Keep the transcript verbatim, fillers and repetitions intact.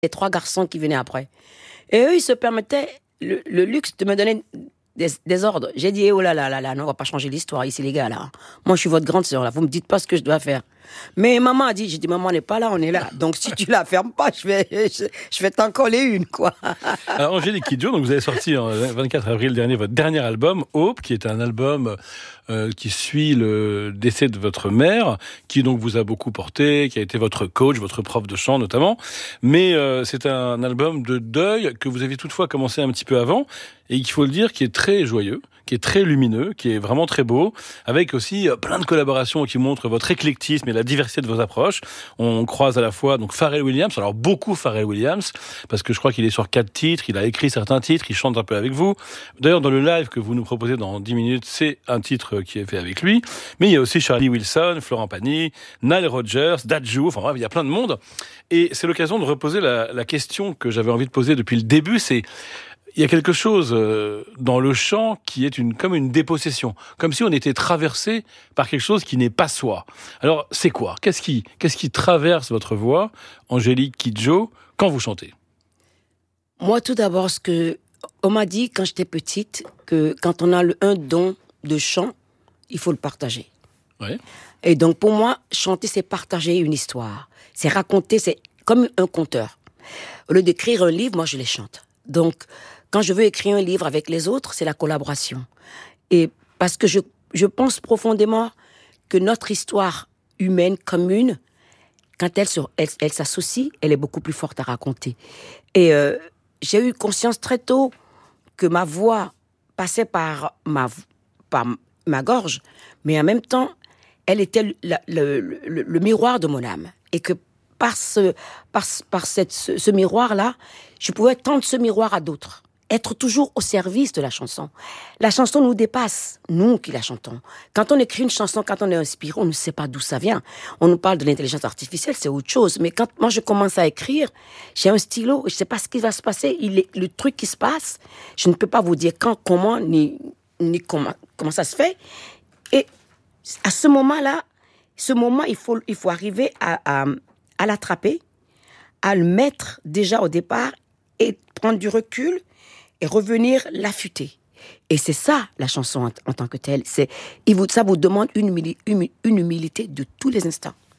les trois garçons qui venaient après. Et eux, ils se permettaient le, le luxe de me donner des, des ordres. J'ai dit, eh, oh là là là là, non, on va pas changer l'histoire ici, les gars, là. Moi, je suis votre grande sœur, là. Vous me dites pas ce que je dois faire. Mais maman a dit, j'ai dit, maman, on n'est pas là, on est là. Donc, si tu la fermes pas, je vais, je, je vais t'en coller une, quoi. Alors, Angélique Kidjo, donc vous avez sorti en vingt-quatre avril dernier votre dernier album, Hope, qui est un album euh, qui suit le décès de votre mère, qui donc vous a beaucoup porté, qui a été votre coach, votre prof de chant notamment. Mais euh, c'est un album de deuil que vous aviez toutefois commencé un petit peu avant, et il faut le dire, qui est très joyeux, qui est très lumineux, qui est vraiment très beau, avec aussi plein de collaborations qui montrent votre éclectisme et la diversité de vos approches. On croise à la fois donc Pharrell Williams, alors beaucoup Pharrell Williams, parce que je crois qu'il est sur quatre titres, il a écrit certains titres, il chante un peu avec vous. D'ailleurs, dans le live que vous nous proposez dans dix minutes, c'est un titre qui est fait avec lui. Mais il y a aussi Charlie Wilson, Florent Pagny, Nile Rodgers, Dadju, enfin bref, il y a plein de monde. Et c'est l'occasion de reposer la, la question que j'avais envie de poser depuis le début, c'est il y a quelque chose dans le chant qui est une, comme une dépossession, comme si on était traversé par quelque chose qui n'est pas soi. Alors, c'est quoi ? Qu'est-ce qui, qu'est-ce qui traverse votre voix, Angélique Kidjo, quand vous chantez ? Moi, tout d'abord, ce que on m'a dit quand j'étais petite, que quand on a le, un don de chant, il faut le partager. Ouais. Et donc, pour moi, chanter, c'est partager une histoire. C'est raconter, c'est comme un conteur. Au lieu d'écrire un livre, moi, je les chante. Donc, quand je veux écrire un livre avec les autres, c'est la collaboration. Et parce que je, je pense profondément que notre histoire humaine commune, quand elle, elle, elle s'associe, elle est beaucoup plus forte à raconter. Et euh, j'ai eu conscience très tôt que ma voix passait par ma, par ma gorge, mais en même temps, elle était le, le, le, le miroir de mon âme. Et que par, ce, par, par cette, ce, ce miroir-là, je pouvais tendre ce miroir à d'autres. Être toujours au service de la chanson. La chanson nous dépasse, nous qui la chantons. Quand on écrit une chanson, quand on est inspiré, on ne sait pas d'où ça vient. On nous parle de l'intelligence artificielle, c'est autre chose. Mais quand moi je commence à écrire, j'ai un stylo, je ne sais pas ce qui va se passer. Il est, le truc qui se passe, je ne peux pas vous dire quand, comment, ni, ni comment, comment ça se fait. Et à ce moment-là, ce moment, il faut, il faut arriver à, à, à l'attraper, à le mettre déjà au départ et prendre du recul et revenir l'affûter. Et c'est ça, la chanson en, en tant que telle. C'est, il vous, ça vous demande une, humili- une, une humilité de tous les instants.